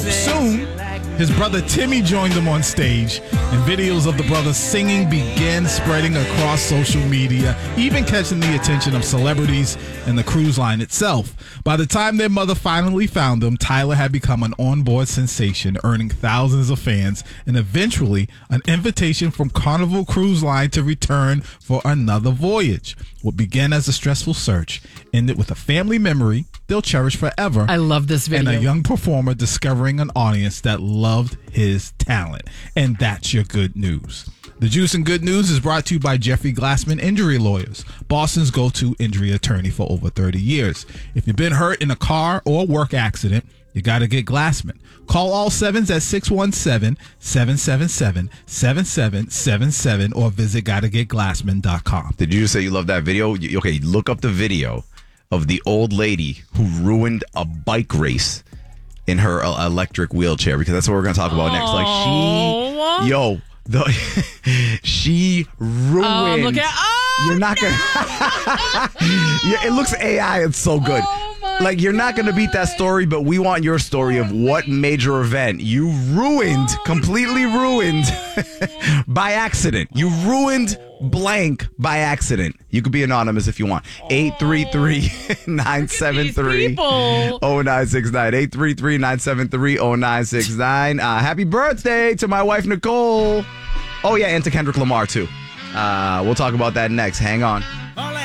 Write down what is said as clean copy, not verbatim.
Soon, his brother Timmy joined him on stage, and videos of the brothers singing began spreading across social media, even catching the attention of celebrities and the cruise line itself. By the time their mother finally found him, Tyler had become an onboard sensation, earning thousands of fans, and eventually an invitation from Carnival Cruise Line to return for another voyage. What began as a stressful search ended with a family memory they'll cherish forever. I love this video. And a young performer discovering an audience that loved his talent. And that's your good news. The Juice and Good News is brought to you by Jeffrey Glassman Injury Lawyers, Boston's go-to injury attorney for over 30 years. If you've been hurt in a car or work accident, you got to get Glassman. Call all sevens at 617-777-7777 or visit gottagetglassman.com. Did you say you love that video? Okay, look up the video of the old lady who ruined a bike race in her electric wheelchair, because that's what we're going to talk about next. Like she ruined. Look at. You're not gonna. Yeah, it looks AI. It's so good. Like, you're not going to beat that story, but we want your story of what major event you ruined, completely ruined by accident. You ruined blank by accident. You could be anonymous if you want. 833-973-0969. 833-973-0969. Happy birthday to my wife, Nicole. Oh, yeah, and to Kendrick Lamar, too. We'll talk about that next. Hang on.